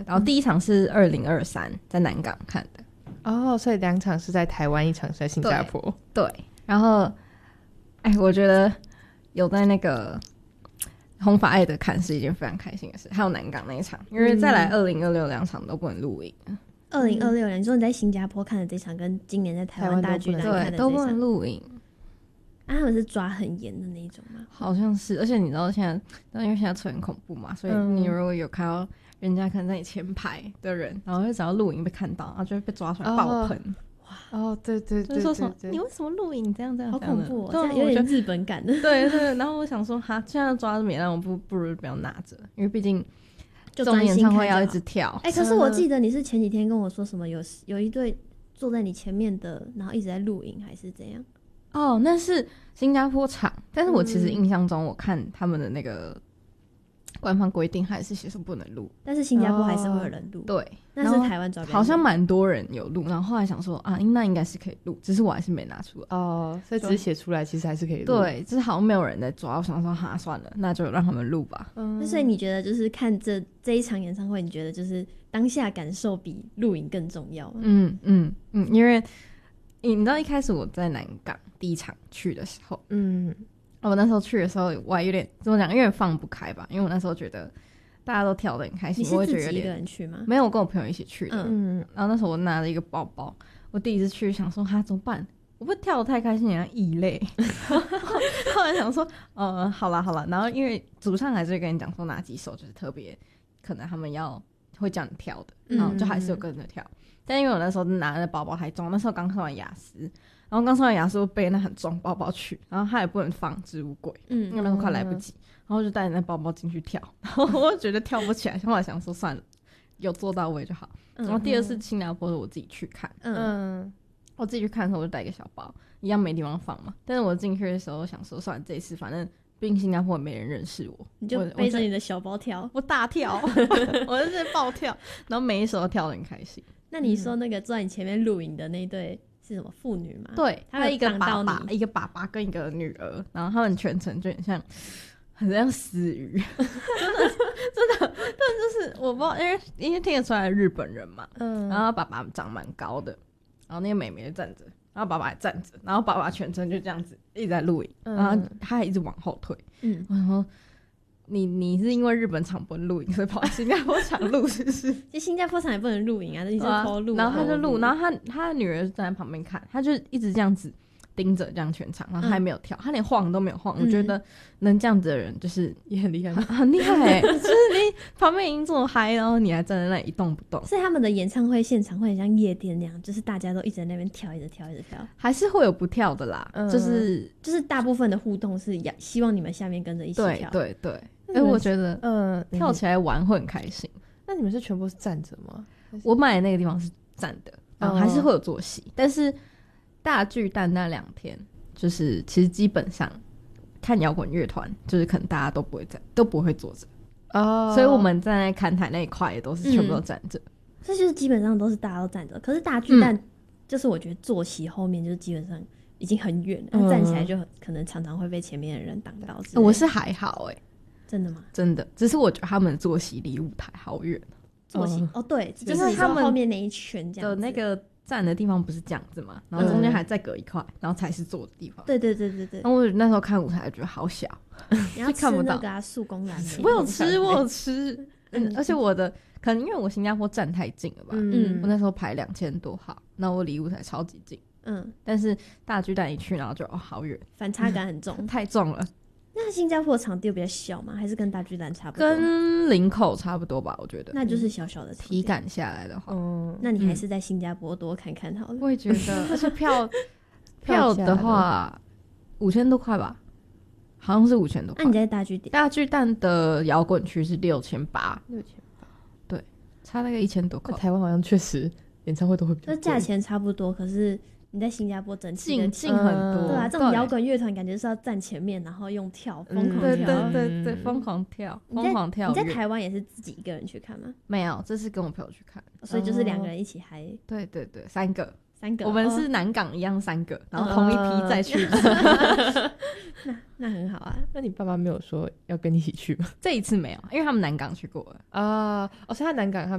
然后第一场是2023在南港看的。 哦，所以2场是在台湾，1场是在新加坡。 对，然后我觉得有在那个红发爱的看是一件非常开心的事，还有南港那一场，因为再来2026 2场都不能录影。 2026年，你说你在新加坡看的这场，跟今年在台湾大巨蛋看的这场对都不能录影。 他们是抓很严的那一种吗？ 好像是，而且你知道现在，因为现在车很恐怖嘛，所以你如果有看到人家可能在你前排的人，然后只要录影被看到，然后就会被抓出来爆喷。 哦，对对对， 就是说什么你为什么录影这样， 好恐怖哦， 这样有点日本感的。 对对，然后我想说，哈，现在抓这么严，我不如不要拿着，因为毕竟就这种演唱会要一直跳。 可是我记得你是前几天跟我说什么有一对坐在你前面的，然后一直在录影，还是怎样？ 哦，那是新加坡场，但是我其实印象中，我看他们的那个官方规定还是写说不能录， 但是新加坡还是会有人录。 对， 那是台湾找好像蛮多人有录，然后后来想说啊，那应该是可以录，只是我还是没拿出来。 哦，所以只是写出来，其实还是可以录。 对，就是好像没有人在抓，我想说哈，算了，那就让他们录吧。 那所以你觉得就是看这一场演唱会，你觉得就是当下感受比录影更重要吗？ 因为你知道一开始我在南港第一场去的时候，我那时候去的时候我还有点怎么讲，有点放不开吧，因为我那时候觉得大家都跳得很开心。 你是自己一个人去吗？ 没有，我跟我朋友一起去的。然后那时候我拿了一个包包，我第一次去想说哈怎么办，我不跳得太开心好像异类。后来想说好啦，然后因为主唱还是会跟你讲说哪几首就是特别可能他们会叫你跳的，然后就还是有跟着跳。但因为我那时候拿的包包太重，那时候刚上完雅思，然后刚上完雅思我背那很重包包去，然后它也不能放置物柜，因为那时候快来不及，然后就带着那包包进去跳，然后我就觉得跳不起来，后来想说算了，有做到位就好。然后第二次新加坡是我自己去看，我自己去看的时候我就带一个小包，一样没地方放嘛，但是我进去的时候想说算了，这一次反正毕竟新加坡也没人认识我， 你就背着你的小包跳， 我大跳，我就在爆跳，然后每一首都跳得很开心。 那你说那个坐在你前面录影的那一对是什么父女吗？ 对， 他一个爸爸，一个爸爸跟一个女儿，然后他们全程就很像死鱼，真的，但就是我不知道，因为听得出来日本人嘛，然后爸爸长蛮高的，然后那个妹妹就站着，然后爸爸也站着，然后爸爸全程就这样子一直在录影，然后他还一直往后退，我想说你是因为日本场不能录影，所以跑到新加坡场录是不是？ 其实新加坡场也不能录影啊，你是偷录， 然后他就录，然后他的女儿站在旁边看，他就一直这样子盯着这样全场，然后他还没有跳，他连晃都没有晃。我觉得能这样子的人就是也很厉害， 很厉害就是你旁边已经这么嗨，然后你还站在那里一动不动。 所以他们的演唱会现场会很像夜店那样，就是大家都一直在那边跳，一直跳， 还是会有不跳的啦，就是大部分的互动是希望你们下面跟着一起跳。 对。我觉得跳起来玩会很开心。 那你们是全部是站着吗？ 我买的那个地方是站的，然后还是会有坐席，但是大巨蛋那2天就是其实基本上看摇滚乐团就是可能大家都不会坐着所以我们站在看台那一块也都是全部都站着， 这就是基本上都是大家都站着。可是大巨蛋就是我觉得坐席后面就是基本上已经很远了，站起来就可能常常会被前面的人挡到。 我是还好真的吗？ 真的，只是我觉得他们的坐席离舞台好远。 坐席对，就是他们后面那一圈这样子的那个站的地方不是这样子嘛，然后中间还再隔一块，然后才是坐的地方。 对。 然后我那时候看舞台觉得好小， 你要吃那个素公然的。 我有吃，而且我的可能因为我新加坡站太近了吧，我那时候排2000多号，那我离舞台超级近，但是大巨蛋一去，然后就好远， 反差感很重， 太重了。 那新加坡的场地比较小吗？还是跟大巨蛋差不多？ 跟林口差不多吧，我觉得。 那就是小小的场地。 体感下来的话， 那你还是在新加坡多看看好了。 我也觉得，而且票的话5000多块吧，好像是5000多块。 那你在大巨蛋的摇滚区是6800，对，差大概1000多块。 台湾好像确实演唱会都会比较贵， 就价钱差不多，可是你在新加坡整体近很多， 对啊，这种摇滚乐团感觉是要站前面，然后用跳疯狂跳， 对，疯狂跳，疯狂跳。 你在台湾也是自己一个人去看吗？ 没有，这是跟我朋友去看， 所以就是2个人一起嗨。 对，3个，我们是南港一样3个，然后同一批再去。 那很好啊。 那你爸妈没有说要跟你一起去吗？ 这一次没有，因为他们南港去过了所以他南港他